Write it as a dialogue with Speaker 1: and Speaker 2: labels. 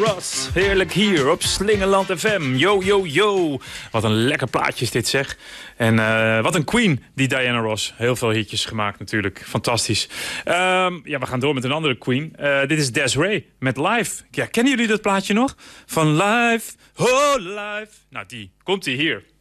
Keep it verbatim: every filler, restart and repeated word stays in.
Speaker 1: Ross. Heerlijk hier op Slingerland F M. Yo, yo, yo. Wat een lekker plaatje is dit, zeg. En uh, wat een queen, die Diana Ross. Heel veel hitjes gemaakt natuurlijk. Fantastisch. Um, ja, we gaan door met een andere queen. Uh, dit is Des'ree met Live. Ja, kennen jullie dat plaatje nog? Van Live, oh Live. Nou, die. Komt-ie hier.